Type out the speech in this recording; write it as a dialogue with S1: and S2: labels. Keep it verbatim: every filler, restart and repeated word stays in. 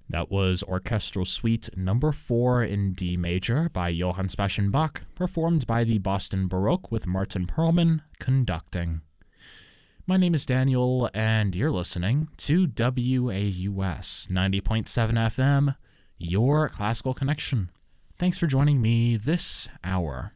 S1: That was Orchestral Suite Number four in D major by Johann Sebastian Bach, performed by the Boston Baroque with Martin Perlman conducting. My name is Daniel, and you're listening to W A U S ninety point seven F M, your classical connection. Thanks for joining me this hour.